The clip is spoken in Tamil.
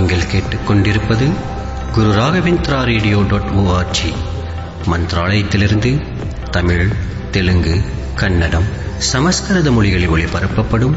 நீங்கள் கேட்டுக்கொண்டிருப்பது குரு ராகவேந்திரா ரேடியோ .ஓஆர்ஜி மந்த்ராலயத்திலிருந்து தமிழ் தெலுங்கு கன்னடம் சமஸ்கிருத மொழிகளில் ஒளிபரப்பப்படும்